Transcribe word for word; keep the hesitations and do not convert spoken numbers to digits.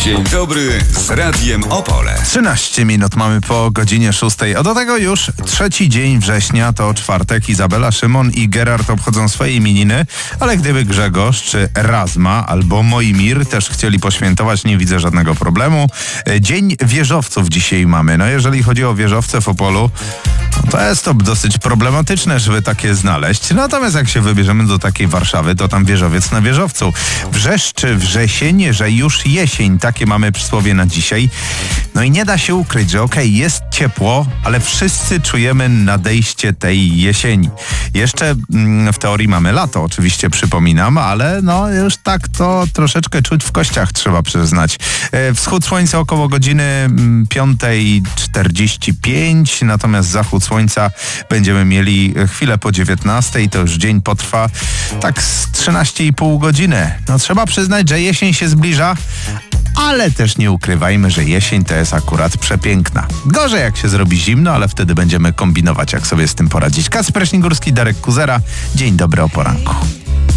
Dzień dobry z Radiem Opole. trzynaście minut mamy po godzinie szóstej. A do tego już trzeci dzień września, to czwartek. Izabela, Szymon i Gerard obchodzą swoje imieniny, ale gdyby Grzegorz czy Razma albo Mojmir też chcieli poświętować, nie widzę żadnego problemu. Dzień wieżowców dzisiaj mamy. No jeżeli chodzi o wieżowce w Opolu, to jest to dosyć problematyczne, żeby takie znaleźć. Natomiast jak się wybierzemy do takiej Warszawy, to tam wieżowiec na wieżowcu. Wrzeszczy wrzesień, że już jesień. Takie mamy przysłowie na dzisiaj. No i nie da się ukryć, że okej, okay, jest ciepło, ale wszyscy czujemy nadejście tej jesieni. Jeszcze mm, w teorii mamy lato, oczywiście przypominam, ale no już tak to troszeczkę czuć w kościach, trzeba przyznać. E, wschód słońca około godziny piąta czterdzieści pięć, natomiast zachód słońca będziemy mieli chwilę po dziewiętnastej, to już dzień potrwa tak z trzynaście i pół godziny. No trzeba przyznać, że jesień się zbliża, ale też nie ukrywajmy, że jesień to jest akurat przepiękna. Gorzej jak się zrobi zimno, ale wtedy będziemy kombinować, jak sobie z tym poradzić. Kacper Śnigurski, Darek Kuzera. Dzień dobry o poranku.